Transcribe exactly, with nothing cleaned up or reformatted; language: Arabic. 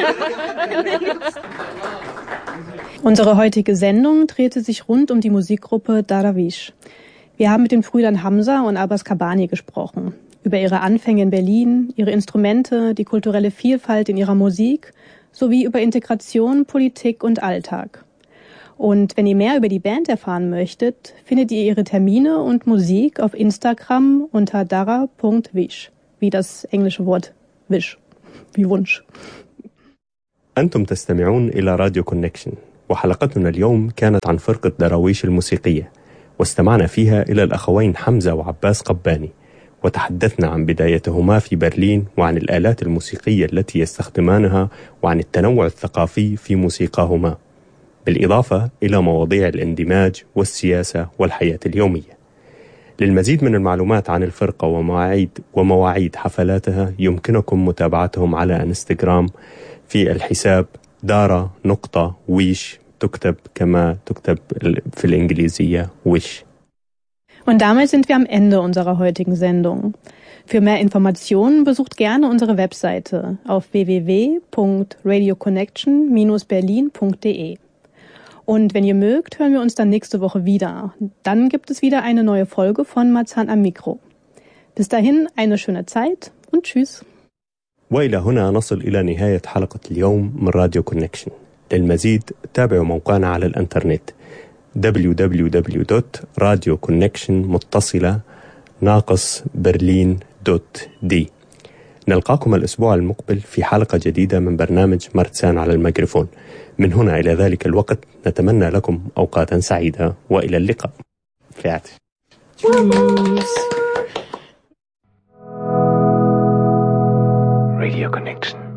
Unsere heutige Sendung drehte sich rund um die Musikgruppe Darawish. Wir haben mit den Brüdern Hamza und Abbas Kabani gesprochen. Über ihre Anfänge in Berlin, ihre Instrumente, die kulturelle Vielfalt in ihrer Musik sowie über Integration, Politik und Alltag. Und wenn ihr mehr über die Band erfahren möchtet, findet ihr ihre Termine und Musik auf Instagram unter dara punkt wish, wie das englische Wort Wish, wie Wunsch. أنتم تستمعون إلى راديو كونكشن، وحلقتنا اليوم كانت عن فرقة دراويش الموسيقية، واستمعنا فيها إلى الأخوين حمزة وعباس قباني، وتحدثنا عن بدايتهما في برلين وعن الآلات الموسيقية التي يستخدمانها وعن التنوع الثقافي في موسيقاهما، بالإضافة إلى مواضيع الاندماج والسياسة والحياة اليومية. للمزيد من المعلومات عن الفرقة ومواعيد ومواعيد حفلاتها يمكنكم متابعتهم على انستغرام في الحساب دارا نقطة ويش، تكتب كما تكتب في الإنجليزية ويش. Und damit sind wir am Ende unserer heutigen Sendung. Für mehr Informationen besucht gerne unsere Webseite auf w w w punkt radio connection dash berlin punkt d e. Und wenn ihr mögt, hören wir uns dann nächste Woche wieder. Dann gibt es wieder eine neue Folge von Marzahn am Mikro. Bis dahin eine schöne Zeit und tschüss. وإلى هنا نصل إلى نهاية حلقة اليوم من راديو كونكشن. للمزيد تابعوا موقعنا على الانترنت دبليو دبليو دبليو دوت راديو كونكشن متصلة ناقص برلين دوت دي. نلقاكم الأسبوع المقبل في حلقة جديدة من برنامج مرتسان على الميكروفون. من هنا إلى ذلك الوقت نتمنى لكم أوقاتا سعيدة وإلى اللقاء. فيات. Radio Connection.